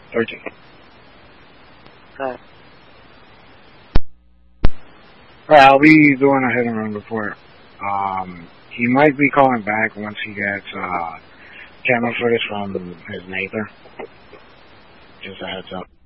13. Alright. Alright, I'll be doing a hit and run report. He might be calling back once he gets camera footage from his neighbor. Just a heads up.